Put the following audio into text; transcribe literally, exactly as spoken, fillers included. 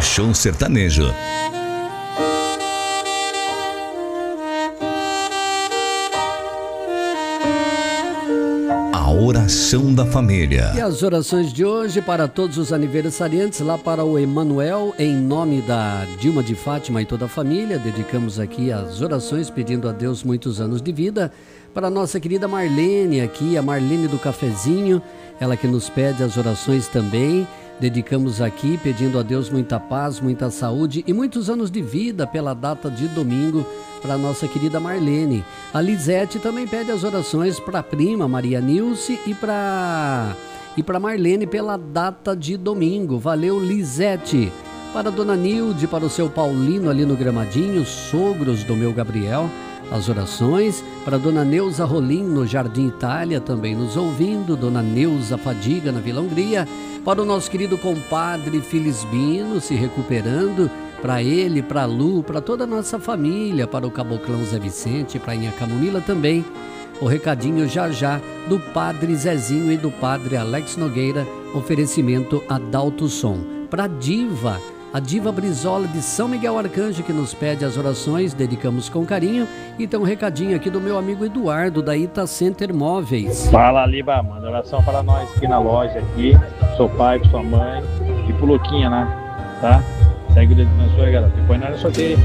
Show Sertanejo. A oração da família. E as orações de hoje para todos os aniversariantes, lá para o Emanuel, em nome da Dilma de Fátima e toda a família, dedicamos aqui as orações pedindo a Deus muitos anos de vida. Para a nossa querida Marlene aqui, a Marlene do Cafezinho, ela que nos pede as orações também. Dedicamos aqui pedindo a Deus muita paz, muita saúde e muitos anos de vida pela data de domingo para a nossa querida Marlene. A Lisete também pede as orações para a prima Maria Nilce e para e para Marlene pela data de domingo. Valeu, Lisete. Para a dona Nilde, para o seu Paulino ali no Gramadinho, sogros do meu Gabriel, as orações. Para a dona Neuza Rolim no Jardim Itália, também nos ouvindo. Dona Neuza Fadiga na Vila Hungria. Para o nosso querido compadre Filisbino se recuperando, para ele, para a Lu, para toda a nossa família, para o Caboclão Zé Vicente, para a Inha Camomila também. O recadinho já já do padre Zezinho e do padre Alex Nogueira, oferecimento Adalto Som. Para a Diva, a Diva Brizola de São Miguel Arcanjo, que nos pede as orações, dedicamos com carinho. E tem um recadinho aqui do meu amigo Eduardo, da Ita Center Móveis. Fala, Liba, manda oração para nós aqui na loja, aqui, pro seu pai, pro sua mãe e pro Luquinha, né? Tá? Segue o dedo na sua, galera. Depois nós é sorteio.